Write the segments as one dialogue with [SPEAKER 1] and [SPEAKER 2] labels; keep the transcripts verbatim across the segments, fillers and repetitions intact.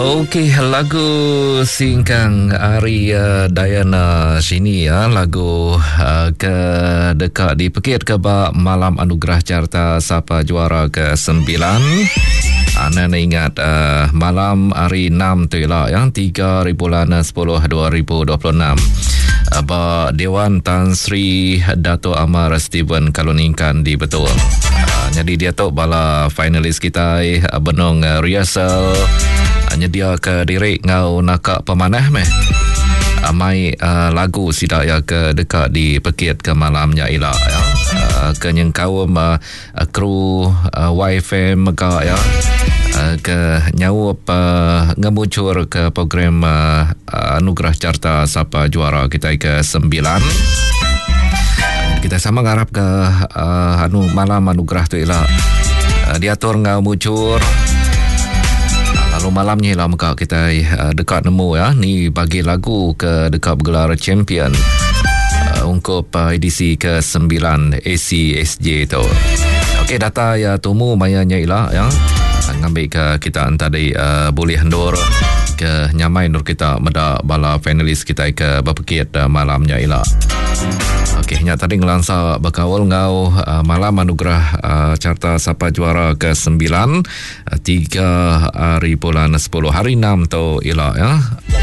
[SPEAKER 1] Okey, lagu singkang Ari uh, Dayana sini ya, lagu uh, ke dekat di Pekit Kebak Malam Anugerah Carta Sapa Juara ke sembilan. Anda ingat uh, malam hari enam tu ialah yang tiga bulan sepuluh dua ribu dua puluh enam. Aba Dewan Tan Sri Dato' Amar Steven Kaluningkan di Betul. Uh, jadi dia tu bala finalis kita uh, benong uh, rehearsal uh, nyedia ke diri ngau nakak pemanah meh. Amai uh, lagu sidak ya ke dekat di Pekit ke malamnya ilah ya. Uh, ke nyengkawum uh, uh, kru uh, Y F M mega ya. Uh, ke nyawa uh, ngemuncur ke program uh, Anugerah Carta Sapa Juara kita ke sembilan. Kita sama ngarap ke uh, anu malam anugerah tu ialah uh, diatur ngau muncur. Lalu malamnya lah muka kita uh, dekat nemu ya, ni bagi lagu ke dekat bergelar champion uh, untuk uh, edisi ke sembilan A C S J tu. Okey, data ya tumu mayanya ilah ya. Ngambil ke kita antara uh, boleh hendur ke nyamai nur kita meda bala finalis kita ke berpekit uh, malamnya ilah. Okey, nya tadi ngelansa berkawal ngau uh, malam anugerah uh, Carta Sapa Juara ke sembilan uh, tiga hari bulan sepuluh hari enam tu ilah ya.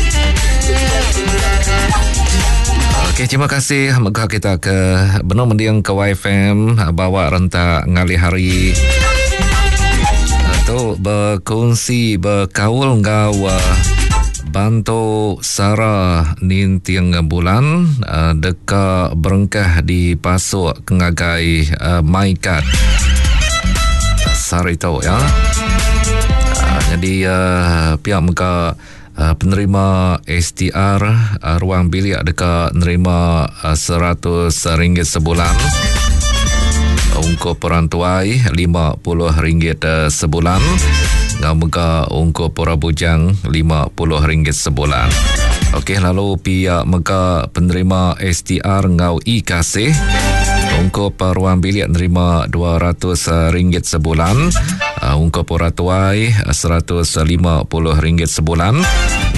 [SPEAKER 1] Okey, terima kasih mega kita ke benar mendiang ke Y F M uh, bawa rentak ngali hari tu berkongsi berkawal ngau uh, bantu Sarah nintiang bulan uh, dekat berengkah di pasuk kengagai uh, Maikat Sarito ya. Uh, jadi uh, pihak muka uh, penerima S T R uh, ruang bilik dekat nerima uh, seratus ringgit sebulan. Ungkup perantuai lima puluh ringgit uh, sebulan. Ngau mega ungkup pura bujang lima puluh ringgit sebulan. Okey, lalu pihak mega penerima S T R ngau I kasih ungkup ruang bilik nerima dua ratus ringgit sebulan. Uh, ungkup pura tuai seratus lima puluh ringgit sebulan.